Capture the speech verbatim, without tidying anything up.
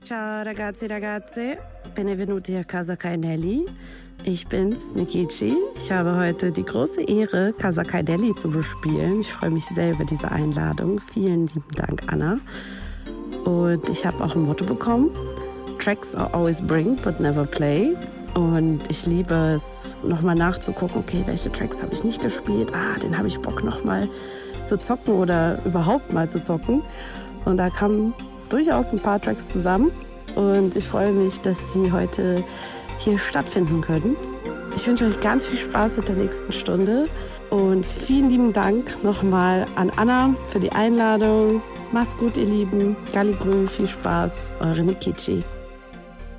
Ciao ragazzi, ragazze, benvenuti a Casa Kainelli. Ich bin's, Nikichi. Ich habe heute die große Ehre, Casa Kainelli zu bespielen. Ich freue mich sehr über diese Einladung. Vielen lieben Dank, Anna. Und ich habe auch ein Motto bekommen. Tracks are always bring, but never play. Und ich liebe es, nochmal nachzugucken, okay, welche Tracks habe ich nicht gespielt? Ah, den habe ich Bock nochmal zu zocken oder überhaupt mal zu zocken. Und da kamen durchaus ein paar Tracks zusammen. Und ich freue mich, dass die heute hier stattfinden können. Ich wünsche euch ganz viel Spaß mit der nächsten Stunde. Und vielen lieben Dank nochmal an Anna für die Einladung. Macht's gut, ihr Lieben. Galli Grün, viel Spaß. Eure Nikichi.